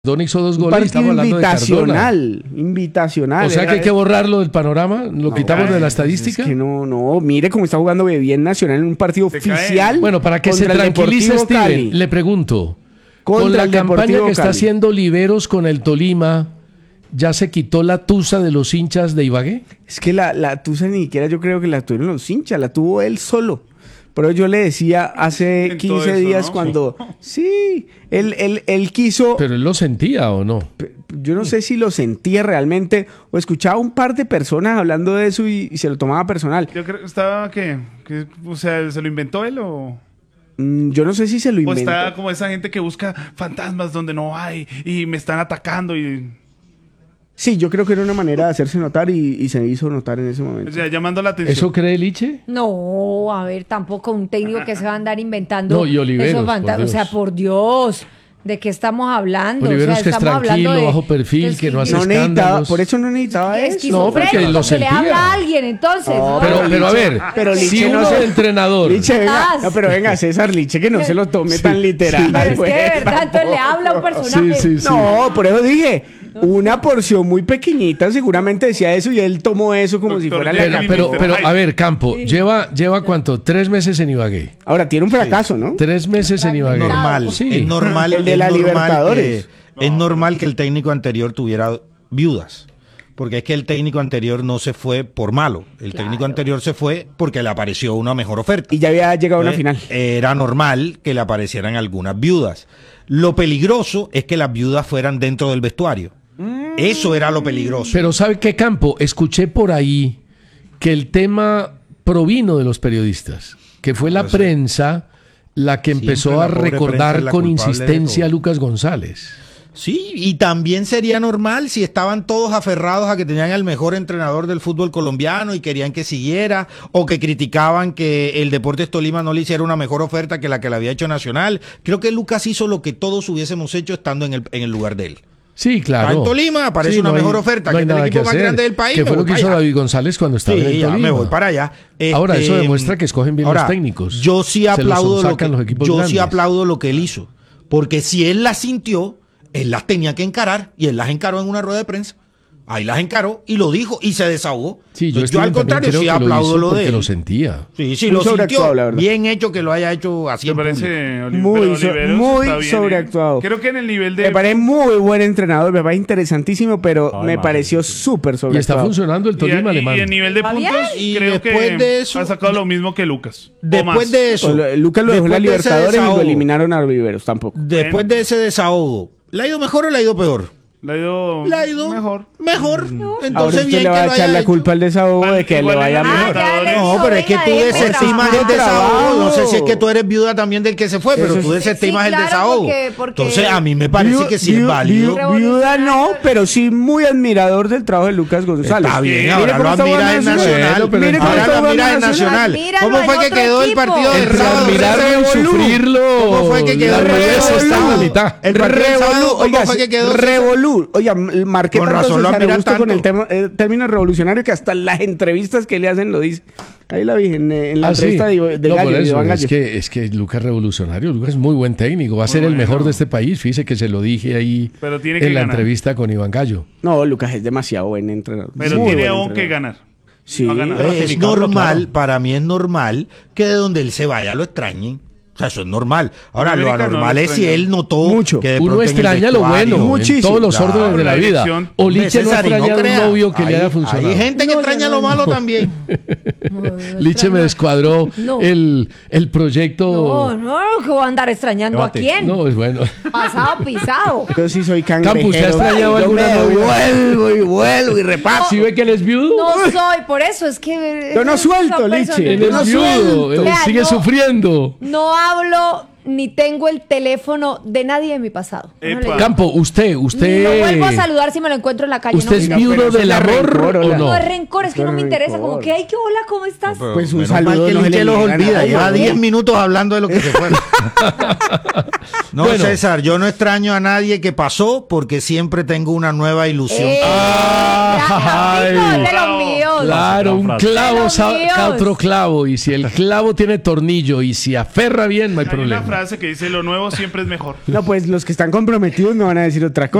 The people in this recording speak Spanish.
Cardona hizo 2 Un goles y estamos hablando de Cardona. Invitacional. O sea que hay que borrarlo del panorama, lo quitamos de la estadística. Es que no, mire cómo está jugando bien Nacional en un partido oficial. Bueno, para que se contra el tranquilice Deportivo Steven, Cali. le pregunto, Contra con la el campaña Deportivo que está Cali. haciendo Oliveros con el Tolima, ¿ya se quitó la tusa de los hinchas de Ibagué? Es que la tusa ni siquiera yo creo que la tuvieron los hinchas, la tuvo él solo. Pero yo le decía hace 15 días, ¿no? Cuando... Sí, él quiso... ¿Pero él lo sentía o no? Yo no sé si lo sentía realmente o escuchaba un par de personas hablando de eso y se lo tomaba personal. Yo creo que estaba o sea, ¿se lo inventó él o...? Yo no sé si se lo O inventó. está como esa gente que busca fantasmas donde no hay y me están atacando y... Sí, yo creo que era una manera de hacerse notar y se hizo notar en ese momento. O sea, llamando la atención. ¿Eso cree Liche? No, a ver, tampoco un técnico que se va a andar inventando. No, y Oliveros, esos fantasmas. O sea, por Dios, ¿de qué estamos hablando? Oliveros, o sea, que es estamos tranquilo, hablando bajo perfil, que no hace No necesitaba, escándalos. por eso no necesitaba eso. No, porque lo que le sentía. habla a alguien, entonces. No, ¿no? Pero a ver, Pero si Liche no uno se- de entrenador... Liche, venga, Estás. no, pero venga, César Liche, que no se lo tome tan literal. Pero es que güey, de verdad, entonces le habla a un personaje. Sí, sí, sí. No, por eso dije, una porción muy pequeñita seguramente decía eso y él tomó eso como si Doctor fuera Jack, la... Pero, a ver, Campo, lleva ¿cuánto? 3 meses en Ibagué. Ahora, tiene un fracaso, ¿no? 3 meses en Ibagué. Normal, Sí. es normal. El de es la normal Libertadores. es normal que el técnico anterior tuviera viudas. Porque es que el técnico anterior no se fue por malo. El técnico anterior se fue porque le apareció una mejor oferta. Y ya había llegado a una final. Era normal que le aparecieran algunas viudas. Lo peligroso es que las viudas fueran dentro del vestuario. Eso era lo peligroso. Pero ¿sabe qué, Campo? Escuché por ahí que el tema provino de los periodistas, que fue la prensa la que Siempre empezó la a pobre prensa recordar es la con culpable de insistencia a todo. Lucas González. Sí, y también sería normal si estaban todos aferrados a que tenían el mejor entrenador del fútbol colombiano y querían que siguiera, o que criticaban que el Deportes Tolima no le hiciera una mejor oferta que la que le había hecho Nacional. Creo que Lucas hizo lo que todos hubiésemos hecho estando en el lugar de él. Sí, claro. Está en Tolima, aparece una no hay- mejor oferta no hay que del nada equipo más hacer. grande del país, Que me fue lo voy que para hizo allá. David González cuando estaba en el Sí, ya Tolima. me voy para allá. Ahora, eso demuestra que escogen bien los técnicos. Yo sí Se los aplaudo sonsacan los equipos yo sí grandes. aplaudo lo que él hizo. Porque si él las sintió, él las tenía que encarar y él las encaró en una rueda de prensa. Ahí las encaró y lo dijo y se desahogó. Sí, Entonces, Steven, al contrario también sí creo que aplaudo hizo lo de porque él. lo sentía. Sí, sí, Muy lo sobreactuado, sintió. la verdad. Bien hecho que lo haya hecho así Me en público. parece Muy Oliveros muy está bien, sobreactuado. Creo que en el nivel de... Me parece muy buen entrenador, me parece interesantísimo, pero me pareció súper Y está sobreactuado. funcionando el Tolima alemán. y en nivel de ¿Está puntos, bien? Y creo después que de eso- ha sacado lo mismo que Lucas. o Después más. de eso, Lucas lo dejó en la después de ese Libertadores y lo desahogo, eliminaron a Riveros tampoco. Después de ese desahogo, ¿le ha ido mejor o le ha ido peor? Le ha ido, Le ha ido mejor. Mejor. Ahora Entonces usted bien le va que a lo echar haya la hecho. culpa al desahogo de que Igual le vaya en la mejor. ya le No, dijo, pero es que venga, tú déjeme desestimas el trabajar. desahogo. No sé si es que tú eres viuda también del que se fue, pero Eso tú es- desestimas Sí, el claro, desahogo. porque- Entonces a mí me parece que sí es válido. Viuda no, pero sí muy admirador del trabajo de Lucas González. Está bien, Mire ahora cómo lo está admira jugando en Nacional. Nacional. pero Mire cómo Ahora está lo admira jugando en Nacional. Admíralo ¿Cómo en fue que otro quedó el equipo. partido del Entre sábado? admirarlo y Revolú. sufrirlo, ¿Cómo fue que quedó la el revés partido está en la del mitad. sábado? El partido del sábado, ¿cómo Oiga, fue que quedó? Revolú. Oiga, marqué Con tanto razón lo César admira Augusto con el tanto. término revolucionario que hasta las entrevistas que le hacen lo dice. Ahí la vi en la Ah, sí. entrevista de No, Gallo, por de eso, Iván Gallo. es que Lucas es revolucionario. Lucas es muy buen técnico. Va a ser el bueno. mejor de este país. Fíjese que se lo dije ahí Pero tiene que en la ganar. entrevista con Iván Gallo. No, Lucas es demasiado buen entrenador. Pero Muy tiene buen aún que entrenador. ganar. Sí. No ha ganado. Es normal, para mí es normal que de donde él se vaya lo extrañen. O sea, eso es normal. Ahora, lo América no anormal lo es si extraña. él notó Mucho. que de Uno pronto en el extraña lo vestuario- bueno muchísimo. en todos los Claro, órdenes de la la vida. dirección. O Liche no César, y no extraña crea. un novio que le haya funcionado. Hay gente que extraña lo malo también. Liche me descuadró No. el proyecto. No, que voy a andar extrañando a quién. No, es bueno. Pasado pisado. Yo sí soy cangrejero. Campo, ¿usted ha extrañado Yo alguna me novia? vuelvo y repaso. ¿Sí ve que él es viudo? No soy, por eso es que... Yo no suelto, son Liche. personas- Él yo es no viudo. suelto. Él Vea, sigue no. sufriendo. No hablo ni tengo el teléfono de nadie de mi pasado. No Epa. le- Campo, usted. Ni lo vuelvo a saludar si me lo encuentro en la calle. ¿Usted es no, viudo pero eso del es de amor rencor, o hola. no? no es rencor, es que Eso no me es interesa. rencor. Como que, ay, que hola, ¿cómo estás? Pues un Menos saludo mal que no se Liche le los niega a olvida. nadie. Lleva 10 minutos hablando de lo que se fue. No, Bueno. César, yo no extraño a nadie que pasó porque siempre tengo una nueva ilusión. Ay. Amigo, es de los míos. Claro, un clavo De los míos. saca otro clavo. Y si el clavo tiene tornillo y se aferra bien, no hay Hay una problema. frase frase que dice: lo nuevo siempre es mejor. No, pues los que están comprometidos no van a decir otra cosa.